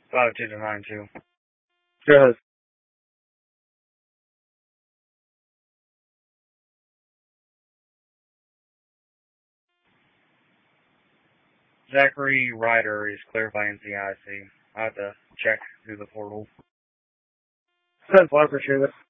5292. Yes. Zachary Ryder is clarifying CIC. I have to check through the portal. That's well, I appreciate it.